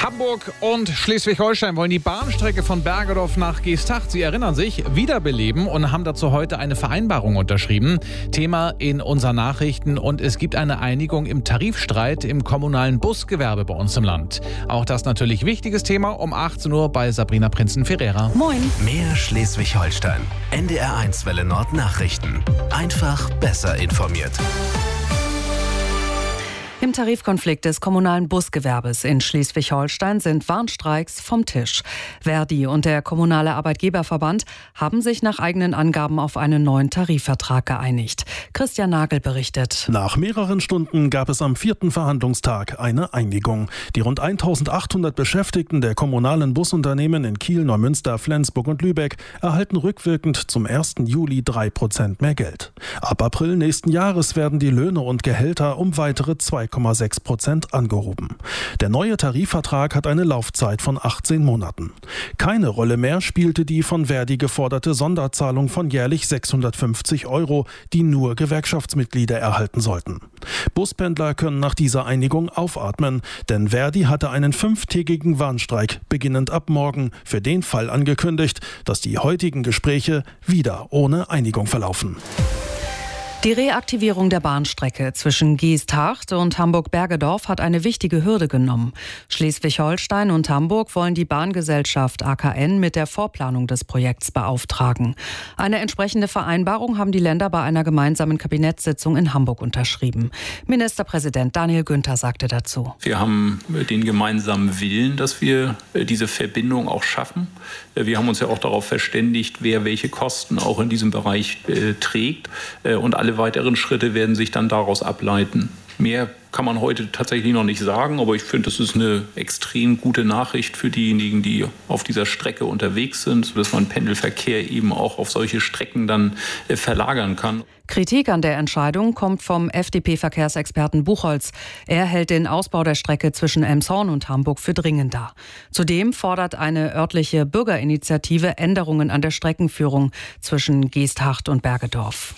Hamburg und Schleswig-Holstein wollen die Bahnstrecke von Bergedorf nach Geesthacht, Sie erinnern sich, wiederbeleben und haben dazu heute eine Vereinbarung unterschrieben. Thema in unseren Nachrichten, und es gibt eine Einigung im Tarifstreit im kommunalen Busgewerbe bei uns im Land. Auch das natürlich wichtiges Thema um 18 Uhr bei Sabrina Prinzen-Ferreira. Moin. Mehr Schleswig-Holstein. NDR1 Welle Nord Nachrichten. Einfach besser informiert. Im Tarifkonflikt des kommunalen Busgewerbes in Schleswig-Holstein sind Warnstreiks vom Tisch. Verdi und der kommunale Arbeitgeberverband haben sich nach eigenen Angaben auf einen neuen Tarifvertrag geeinigt. Christian Nagel berichtet. Nach mehreren Stunden gab es am 4. Verhandlungstag eine Einigung. Die rund 1800 Beschäftigten der kommunalen Busunternehmen in Kiel, Neumünster, Flensburg und Lübeck erhalten rückwirkend zum 1. Juli 3% mehr Geld. Ab April nächsten Jahres werden die Löhne und Gehälter um weitere 2,6% angehoben. Der neue Tarifvertrag hat eine Laufzeit von 18 Monaten. Keine Rolle mehr spielte die von Verdi geforderte Sonderzahlung von jährlich 650 €, die nur Gewerkschaftsmitglieder erhalten sollten. Buspendler können nach dieser Einigung aufatmen, denn Verdi hatte einen 5-tägigen Warnstreik beginnend ab morgen für den Fall angekündigt, dass die heutigen Gespräche wieder ohne Einigung verlaufen. Die Reaktivierung der Bahnstrecke zwischen Geesthacht und Hamburg-Bergedorf hat eine wichtige Hürde genommen. Schleswig-Holstein und Hamburg wollen die Bahngesellschaft AKN mit der Vorplanung des Projekts beauftragen. Eine entsprechende Vereinbarung haben die Länder bei einer gemeinsamen Kabinettssitzung in Hamburg unterschrieben. Ministerpräsident Daniel Günther sagte dazu: Wir haben den gemeinsamen Willen, dass wir diese Verbindung auch schaffen. Wir haben uns ja auch darauf verständigt, wer welche Kosten auch in diesem Bereich trägt. Und alle weiteren Schritte werden sich dann daraus ableiten. Mehr kann man heute tatsächlich noch nicht sagen, aber ich finde, das ist eine extrem gute Nachricht für diejenigen, die auf dieser Strecke unterwegs sind, sodass man Pendelverkehr eben auch auf solche Strecken dann verlagern kann. Kritik an der Entscheidung kommt vom FDP-Verkehrsexperten Buchholz. Er hält den Ausbau der Strecke zwischen Elmshorn und Hamburg für dringender. Zudem fordert eine örtliche Bürgerinitiative Änderungen an der Streckenführung zwischen Geesthacht und Bergedorf.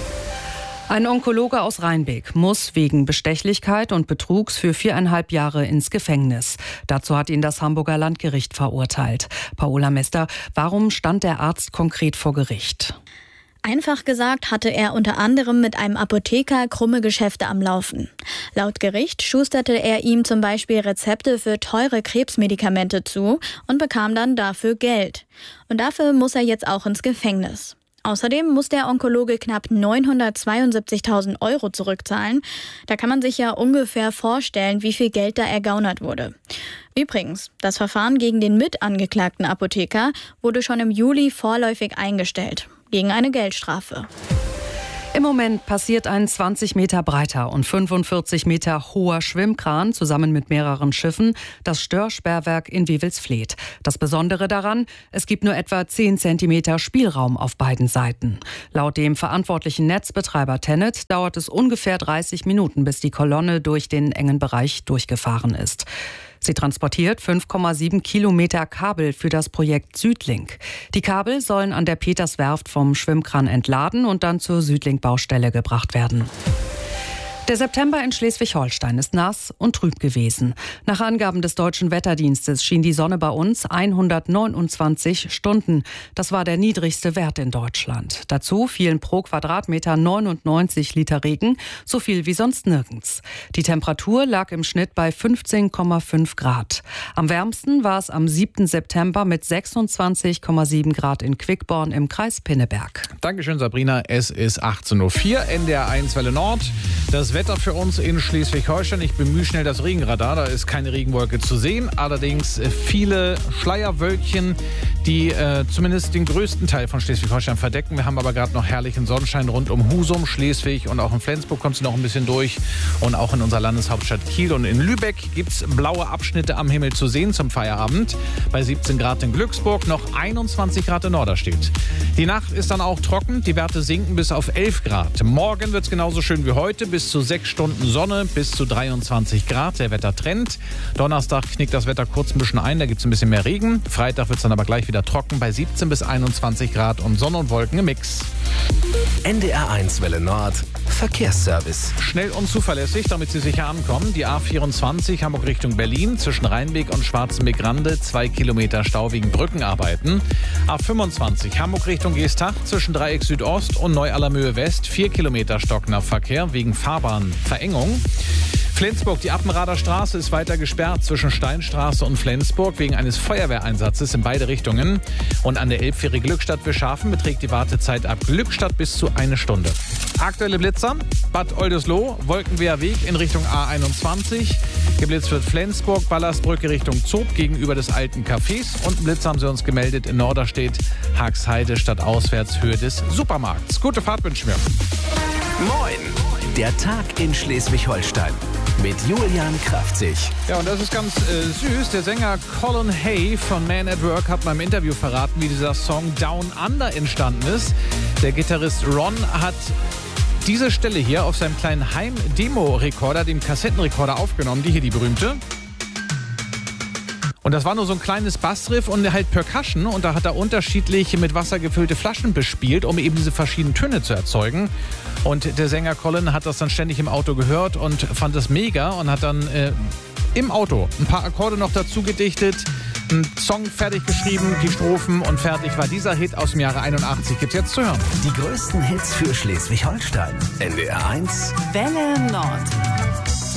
Ein Onkologe aus Rheinbeek muss wegen Bestechlichkeit und Betrugs für 4,5 Jahre ins Gefängnis. Dazu hat ihn das Hamburger Landgericht verurteilt. Paola Mester, warum stand der Arzt konkret vor Gericht? Einfach gesagt hatte er unter anderem mit einem Apotheker krumme Geschäfte am Laufen. Laut Gericht schusterte er ihm zum Beispiel Rezepte für teure Krebsmedikamente zu und bekam dann dafür Geld. Und dafür muss er jetzt auch ins Gefängnis. Außerdem muss der Onkologe knapp 972.000 € zurückzahlen. Da kann man sich ja ungefähr vorstellen, wie viel Geld da ergaunert wurde. Übrigens, das Verfahren gegen den mitangeklagten Apotheker wurde schon im Juli vorläufig eingestellt, gegen eine Geldstrafe. Im Moment passiert ein 20 Meter breiter und 45 Meter hoher Schwimmkran zusammen mit mehreren Schiffen das Störsperrwerk in Wewelsfleth. Das Besondere daran, es gibt nur etwa 10 Zentimeter Spielraum auf beiden Seiten. Laut dem verantwortlichen Netzbetreiber Tennet dauert es ungefähr 30 Minuten, bis die Kolonne durch den engen Bereich durchgefahren ist. Sie transportiert 5,7 Kilometer Kabel für das Projekt Südlink. Die Kabel sollen an der Peterswerft vom Schwimmkran entladen und dann zur Südlink-Baustelle gebracht werden. Der September in Schleswig-Holstein ist nass und trüb gewesen. Nach Angaben des Deutschen Wetterdienstes schien die Sonne bei uns 129 Stunden. Das war der niedrigste Wert in Deutschland. Dazu fielen pro Quadratmeter 99 Liter Regen, so viel wie sonst nirgends. Die Temperatur lag im Schnitt bei 15,5 Grad. Am wärmsten war es am 7. September mit 26,7 Grad in Quickborn im Kreis Pinneberg. Dankeschön, Sabrina. Es ist 18.04 Uhr, NDR1 Welle Nord. Das Wetter für uns in Schleswig-Holstein. Ich bemühe schnell das Regenradar. Da ist keine Regenwolke zu sehen. Allerdings viele Schleierwölkchen, die zumindest den größten Teil von Schleswig-Holstein verdecken. Wir haben aber gerade noch herrlichen Sonnenschein rund um Husum, Schleswig, und auch in Flensburg kommt es noch ein bisschen durch. Und auch in unserer Landeshauptstadt Kiel und in Lübeck gibt es blaue Abschnitte am Himmel zu sehen zum Feierabend. Bei 17 Grad in Glücksburg, noch 21 Grad in Norderstedt. Die Nacht ist dann auch trocken. Die Werte sinken bis auf 11 Grad. Morgen wird es genauso schön wie heute. Bis zu 6 Stunden Sonne, bis zu 23 Grad. Der Wettertrend. Donnerstag knickt das Wetter kurz ein bisschen ein. Da gibt es ein bisschen mehr Regen. Freitag wird es dann aber gleich wieder trocken bei 17 bis 21 Grad und Sonne und Wolken im Mix. NDR1 Welle Nord. Verkehrsservice. Schnell und zuverlässig, damit Sie sicher ankommen. Die A24 Hamburg Richtung Berlin zwischen Rheinweg und Schwarzenbeck-Rande 2 Kilometer Stau wegen Brückenarbeiten. A25 Hamburg Richtung Geestach zwischen Dreieck Südost und Neu-Allermöhe West 4 Kilometer Stocknerverkehr wegen Fahrbahnverengung. Flensburg, die Appenrader Straße ist weiter gesperrt zwischen Steinstraße und Flensburg wegen eines Feuerwehreinsatzes in beide Richtungen. Und an der Elbfähre Glückstadt-Wischhafen beträgt die Wartezeit ab Glückstadt bis zu 1 Stunde. Aktuelle Blitzer: Bad Oldesloe, Wolkenweher Weg in Richtung A21. Geblitzt wird Flensburg, Ballastbrücke Richtung Zob gegenüber des alten Cafés. Und einen Blitz haben sie uns gemeldet in Norderstedt, Haagsheide stadtauswärts Höhe des Supermarkts. Gute Fahrt wünschen wir. Moin! Der Tag in Schleswig-Holstein mit Julian Kraftzig. Ja, und das ist ganz süß. Der Sänger Colin Hay von Man at Work hat mal im Interview verraten, wie dieser Song Down Under entstanden ist. Der Gitarrist Ron hat diese Stelle hier auf seinem kleinen Heim-Demo-Rekorder, dem Kassettenrekorder, aufgenommen. Die hier, die berühmte. Und das war nur so ein kleines Bassriff und halt Percussion. Und da hat er unterschiedlich mit Wasser gefüllte Flaschen bespielt, um eben diese verschiedenen Töne zu erzeugen. Und der Sänger Colin hat das dann ständig im Auto gehört und fand das mega und hat dann im Auto ein paar Akkorde noch dazu gedichtet, einen Song fertig geschrieben, die Strophen, und fertig war dieser Hit aus dem Jahre 81. Gibt's jetzt zu hören. Die größten Hits für Schleswig-Holstein. NDR1 Welle Nord.